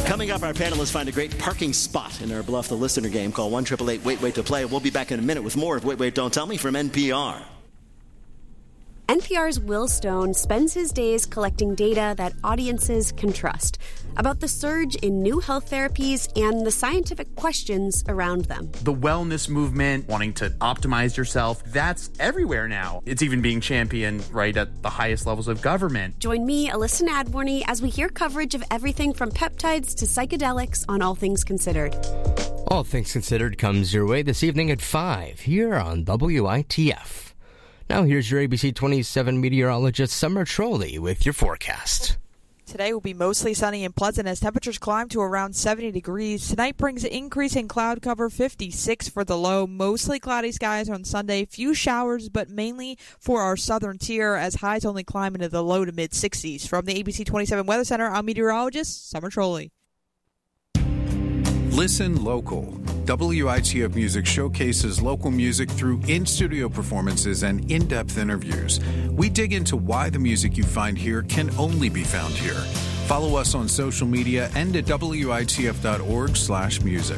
Coming up, our panelists find a great parking spot in our Bluff the Listener game. Call 1-888-WAIT-WAIT to play. We'll be back in a minute with more of Wait, Wait, Don't Tell Me from NPR. NPR's Will Stone spends his days collecting data that audiences can trust about the surge in new health therapies and the scientific questions around them. The wellness movement, wanting to optimize yourself, that's everywhere now. It's even being championed right at the highest levels of government. Join me, Alyssa Nadworny, as we hear coverage of everything from peptides to psychedelics on All Things Considered. All Things Considered comes your way this evening at 5 here on WITF. Now here's your ABC 27 meteorologist Summer Trolley with your forecast. Today will be mostly sunny and pleasant as temperatures climb to around 70 degrees. Tonight brings an increase in cloud cover, 56 for the low. Mostly cloudy skies on Sunday. Few showers, but mainly for our southern tier as highs only climb into the low to mid-60s. From the ABC 27 Weather Center, I'm meteorologist Summer Trolley. Listen local. WITF Music showcases local music through in-studio performances and in-depth interviews. We dig into why the music you find here can only be found here. Follow us on social media and at WITF.org/music.